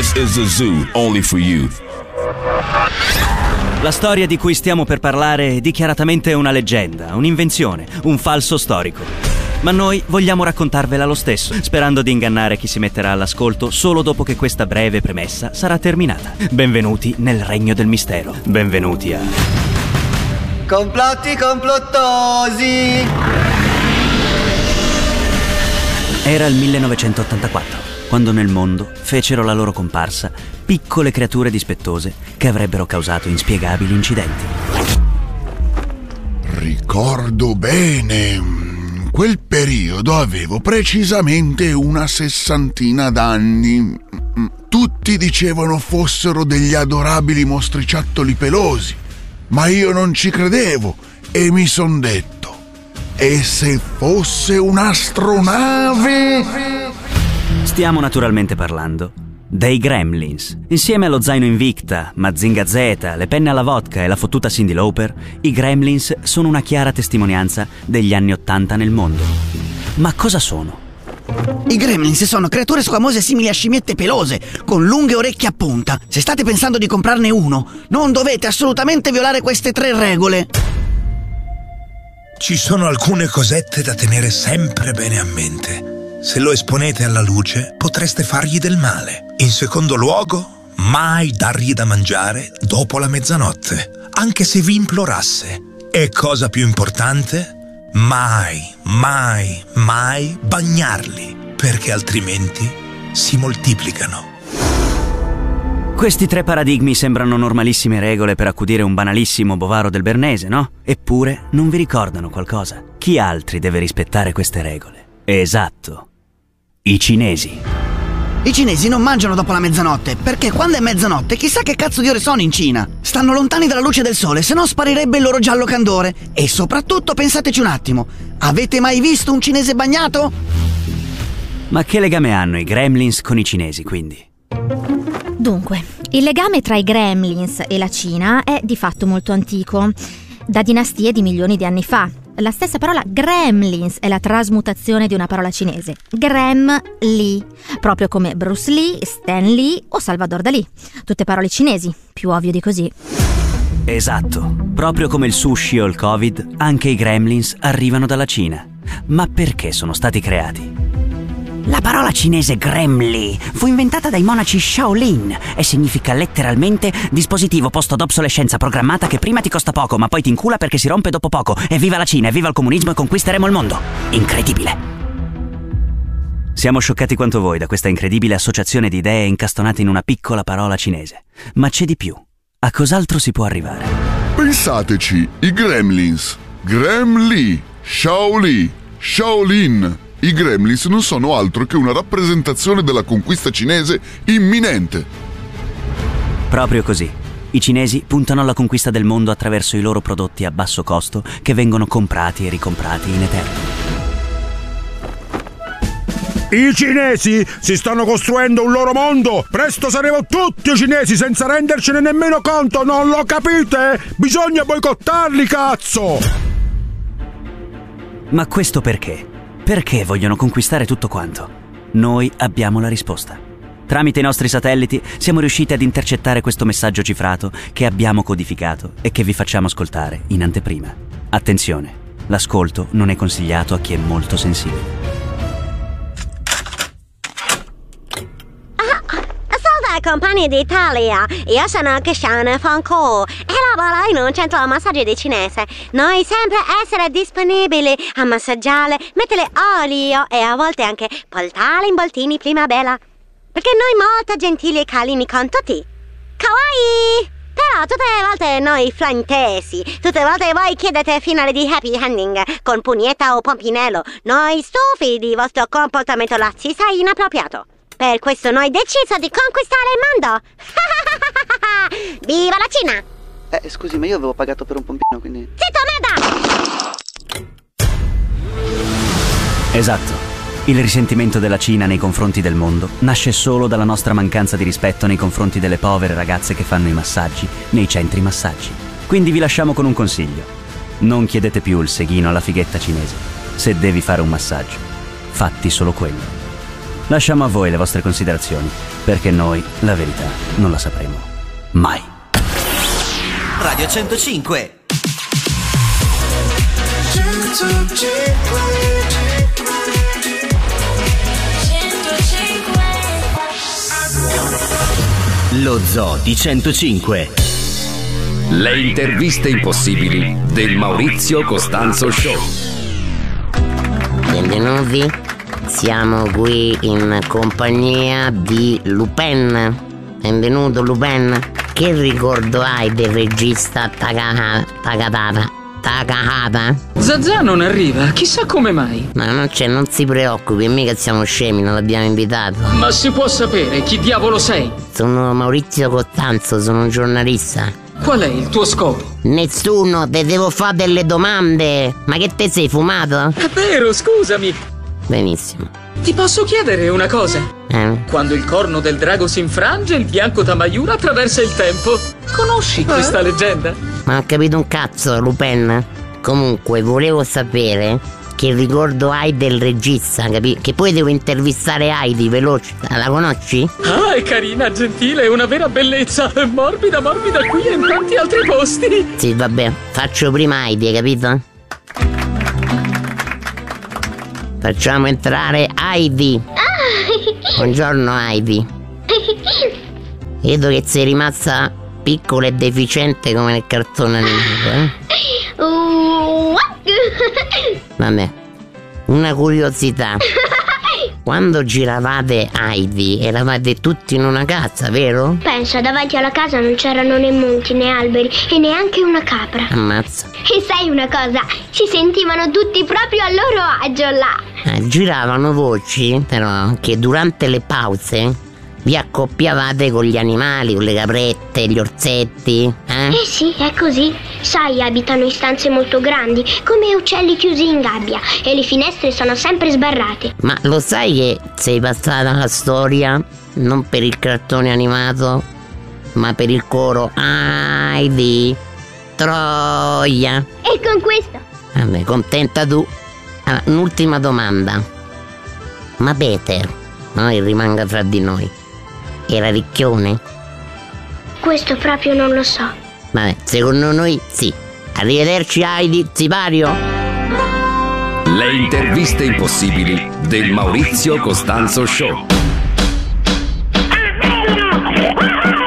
This is the zoo, only for you. La storia di cui stiamo per parlare è dichiaratamente una leggenda, un'invenzione, un falso storico. Ma noi vogliamo raccontarvela lo stesso, sperando di ingannare chi si metterà all'ascolto solo dopo che questa breve premessa sarà terminata. Benvenuti nel regno del mistero. Benvenuti a... Complotti complottosi! Era il 1984, quando nel mondo fecero la loro comparsa piccole creature dispettose che avrebbero causato inspiegabili incidenti. Ricordo bene. Quel periodo avevo precisamente una 60 d'anni. Tutti dicevano fossero degli adorabili mostriciattoli pelosi, ma io non ci credevo e mi son detto: e se fosse un'astronave? Stiamo naturalmente parlando dei Gremlins. Insieme allo zaino Invicta, Mazinga Z, le penne alla vodka e la fottuta Cyndi Lauper, i Gremlins sono una chiara testimonianza degli anni '80 nel mondo. Ma cosa sono? I Gremlins sono creature squamose simili a scimmiette pelose, con lunghe orecchie a punta. Se state pensando di comprarne uno, non dovete assolutamente violare queste 3 regole. Ci sono alcune cosette da tenere sempre bene a mente. Se lo esponete alla luce, potreste fargli del male. In secondo luogo, mai dargli da mangiare dopo la mezzanotte, anche se vi implorasse. E cosa più importante, mai bagnarli, perché altrimenti si moltiplicano. Questi 3 paradigmi sembrano normalissime regole per accudire un banalissimo bovaro del Bernese, no? Eppure non vi ricordano qualcosa. Chi altri deve rispettare queste regole? Esatto. I cinesi. I cinesi non mangiano dopo la mezzanotte, perché quando è mezzanotte chissà che cazzo di ore sono in Cina. Stanno lontani dalla luce del sole, se no sparirebbe il loro giallo candore. E soprattutto pensateci un attimo, avete mai visto un cinese bagnato? Ma che legame hanno i Gremlins con i cinesi, quindi? Dunque, il legame tra i Gremlins e la Cina è di fatto molto antico, da dinastie di milioni di anni fa. La stessa parola Gremlins è la trasmutazione di una parola cinese, Grem-Li, proprio come Bruce Lee, Stan Lee o Salvador Dalì. Tutte parole cinesi, più ovvio di così. Esatto, proprio come il sushi o il Covid, anche i Gremlins arrivano dalla Cina. Ma perché sono stati creati? La parola cinese Gremli fu inventata dai monaci Shaolin e significa letteralmente dispositivo posto ad obsolescenza programmata che prima ti costa poco ma poi ti incula perché si rompe dopo poco. Evviva la Cina, evviva il comunismo e conquisteremo il mondo. Incredibile. Siamo scioccati quanto voi da questa incredibile associazione di idee incastonate in una piccola parola cinese. Ma c'è di più. A cos'altro si può arrivare? Pensateci, i Gremlins, Gremli, Shaolin, Shaolin. I Gremlins non sono altro che una rappresentazione della conquista cinese imminente. Proprio così. I cinesi puntano alla conquista del mondo attraverso i loro prodotti a basso costo che vengono comprati e ricomprati in eterno. I cinesi si stanno costruendo un loro mondo. Presto saremo tutti cinesi senza rendercene nemmeno conto, non lo capite? Bisogna boicottarli, cazzo! Ma questo perché? Perché vogliono conquistare tutto quanto? Noi abbiamo la risposta. Tramite i nostri satelliti siamo riusciti ad intercettare questo messaggio cifrato che abbiamo codificato e che vi facciamo ascoltare in anteprima. Attenzione, l'ascolto non è consigliato a chi è molto sensibile. Salve compagni d'Italia, io sono Cristiana Franco e lavoro in un centro massaggio di cinese. Noi sempre essere disponibili a massaggiare, mettere olio e a volte anche portare involtini primavera. Perché noi molto gentili e carini con tutti. Kawaii! Però tutte le volte noi fraintesi, tutte le volte voi chiedete finale di happy ending con pugnetta o pompinello. Noi stufi di vostro comportamento lassista e inappropriato. Per questo noi deciso di conquistare il mondo. Viva la Cina! Scusi, ma io avevo pagato per un pompino, quindi... Zitto, merda! Esatto. Il risentimento della Cina nei confronti del mondo nasce solo dalla nostra mancanza di rispetto nei confronti delle povere ragazze che fanno i massaggi nei centri massaggi. Quindi vi lasciamo con un consiglio. Non chiedete più il seghino alla fighetta cinese. Se devi fare un massaggio, fatti solo quello. lasciamo a voi le vostre considerazioni, perché noi la verità non la sapremo mai. Radio 105. Lo Zoo di 105. Le interviste impossibili del Maurizio Costanzo Show. Benvenuti, siamo qui in compagnia di Lupin. Benvenuto Lupin. Che ricordo hai del regista Takahata? Zazà non arriva, chissà come mai. Ma non si preoccupi, mica siamo scemi, non l'abbiamo invitato. Ma si può sapere chi diavolo sei? Sono Maurizio Costanzo, sono un giornalista. Qual è il tuo scopo? Nessuno, te devo fare delle domande. Ma che te sei fumato? È vero, scusami. Benissimo. Ti posso chiedere una cosa? Quando il corno del drago si infrange, il bianco Tamayura attraversa il tempo. Conosci questa leggenda? Ma non ho capito un cazzo, Lupin. Comunque, volevo sapere che ricordo hai del regista, che poi devo intervistare Heidi, veloce. La conosci? Ah, è carina, gentile, è una vera bellezza. È morbida qui e in tanti altri posti. Sì, vabbè, faccio prima Heidi, hai capito? Facciamo entrare Heidi. Buongiorno Heidi. Vedo che sei rimasta piccola e deficiente come nel cartone animato, Vabbè, una curiosità. Quando giravate Heidi eravate tutti in una casa, vero? Pensa, davanti alla casa non c'erano né monti né alberi e neanche una capra. Ammazza. E sai una cosa? Si sentivano tutti proprio a loro agio là. Giravano voci però che durante le pause vi accoppiavate con gli animali, con le caprette, gli orsetti, Eh sì, è così. Sai, abitano in stanze molto grandi, come uccelli chiusi in gabbia, e le finestre sono sempre sbarrate. Ma lo sai che sei passata alla storia non per il cartone animato, ma per il coro Heidi, Troia. E con questo? Vabbè, contenta tu. Allora, un'ultima domanda. Ma Peter, noi rimanga fra di noi, era ricchione? Questo proprio non lo so. Vabbè, secondo noi sì. Arrivederci Heidi, sipario. Le interviste impossibili del Maurizio Costanzo Show.